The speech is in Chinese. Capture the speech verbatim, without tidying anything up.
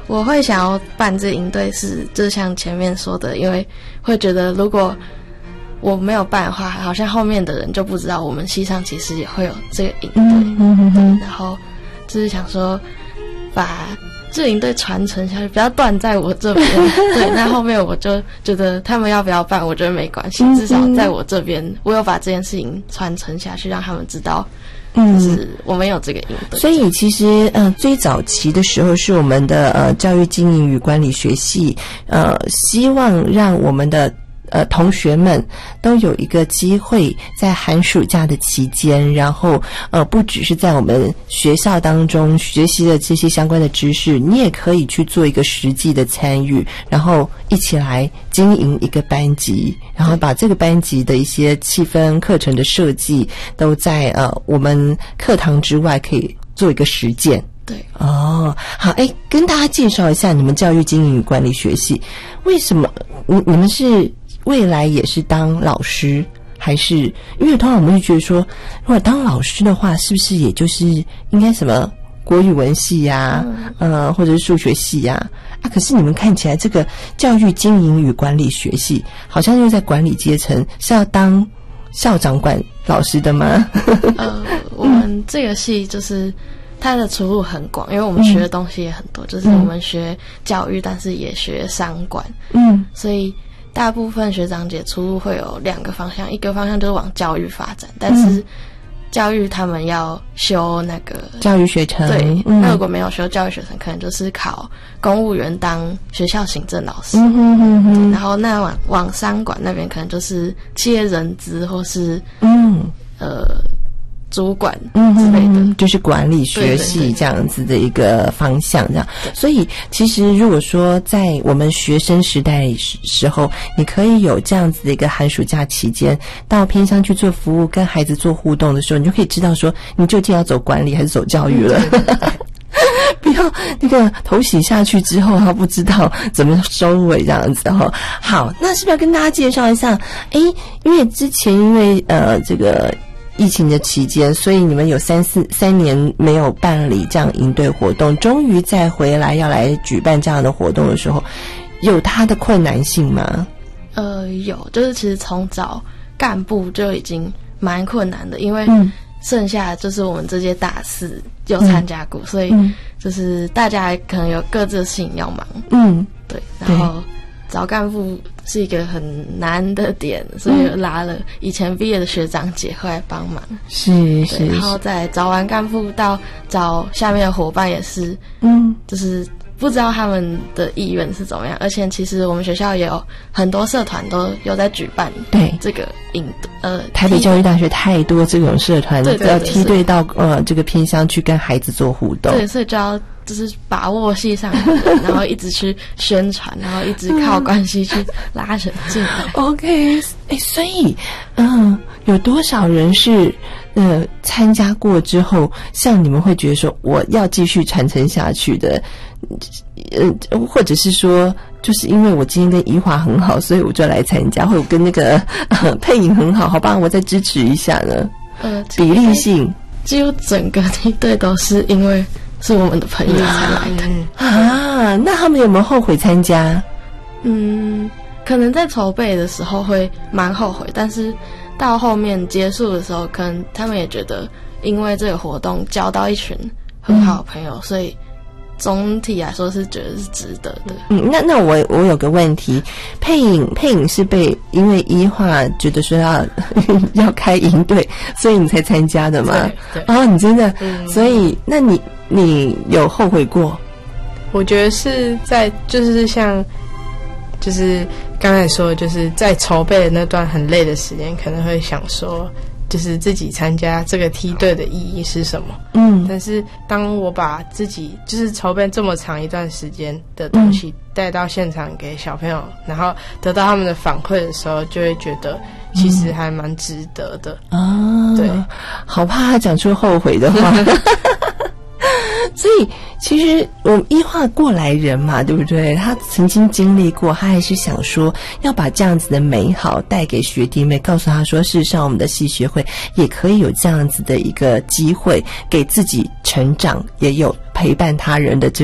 我会想要办这营队是，就像前面说的，因为会觉得如果我没有办的话，好像后面的人就不知道我们系上其实也会有这个营队、嗯嗯嗯，然后就是想说把这营队传承下去，不要断在我这边。对，那后面我就觉得他们要不要办，我觉得没关系，至少在我这边，我有把这件事情传承下去，让他们知道。就是我们有这个营队、嗯， 所以其实呃最早期的时候是我们的呃教育经营与管理学系呃希望让我们的呃同学们都有一个机会在寒暑假的期间，然后呃不只是在我们学校当中学习的这些相关的知识，你也可以去做一个实际的参与，然后一起来经营一个班级，然后把这个班级的一些气氛课程的设计都在呃我们课堂之外可以做一个实践。 对， 哦，好，哎，跟大家介绍一下你们教育经营与管理学系，为什么你你们是未来也是当老师，还是因为通常我们会觉得说，如果当老师的话，是不是也就是应该什么国语文系呀、啊，嗯、呃，或者是数学系呀、啊？啊，可是你们看起来这个教育经营与管理学系，好像又在管理阶层，是要当校长管老师的吗？ 呃，我们这个系就是它的出路很广，因为我们学的东西也很多，嗯、就是我们学教育，但是也学商管，嗯，所以大部分学长姐出路会有两个方向，一个方向就是往教育发展，但是教育他们要修那个教育学程， 对， 嗯、 那如果没有修教育学程，可能就是考公务员当学校行政老师， 嗯哼哼哼， 然后那往往商管那边可能就是企业人资或是嗯呃主管之类的、 嗯，就是管理学系这样子的一个方向，这样。所以其实如果说在我们学生时代时候，你可以有这样子的一个寒暑假期间到偏乡去做服务，跟孩子做互动的时候，你就可以知道说你究竟要走管理还是走教育了。不要那个头洗下去之后，他不知道怎么收尾这样子哈。好，那是不是要跟大家介绍一下？诶，因为之前因为呃这个疫情的期间，所以你们有三四三年没有办理这样营队活动，终于再回来要来举办这样的活动的时候，有它的困难性吗？ 呃，有，就是其实从找干部就已经蛮困难的，因为剩下就是我们这届大四有参加过、嗯，所以就是大家可能有各自的事情要忙，嗯，对，然后找干部是一个很难的点，所以拉了以前毕业的学长姐会来帮忙。 是是， 然后再找完干部到找下面的伙伴也是，嗯，就是不知道他们的意愿是怎么样。而且其实我们学校也有很多社团都有在举办对这个营呃， 台北教育大学太多这种社团要梯队到呃这个偏乡去跟孩子做互动， 对，所以就要。就是把握系上的人，然后一直去宣传，然后一直靠关系去拉人进来。 OK， 哎，所以，嗯，有多少人是呃参加过之后，像你们会觉得说我要继续传承下去的，呃，或者是说，就是因为我今天跟怡华很好，所以我就来参加，或者跟那个呃配音很好，好吧，我再支持一下呢？呃，比例性， 几乎整个梯队都是因为。是我们的朋友才来的啊！那他们有没有后悔参加？ 嗯，可能在筹备的时候会蛮后悔，但是到后面结束的时候，可能他们也觉得，因为这个活动交到一群很好的朋友，嗯、所以总体来说是觉得是值得的。 嗯，那那我我有个问题，配影配影是被因为一化觉得说要要开营队，所以你才参加的吗？ 对， 对哦，你真的，嗯、所以那你。你有后悔过？ 我觉得是在就是像就是刚才说，就是在筹备的那段很累的时间，可能会想说，就是自己参加这个梯队的意义是什么？嗯，但是当我把自己就是筹备这么长一段时间的东西带到现场给小朋友，然后得到他们的反馈的时候，就会觉得其实还蛮值得的啊、 嗯。对，好怕他讲出后悔的话。所以其实我们医化过来人嘛，对不对？他曾经经历过，他还是想说要把这样子的美好带给学弟妹，告诉他说，事实上我们的系学会也可以有这样子的一个机会，给自己成长，也有陪伴他人的这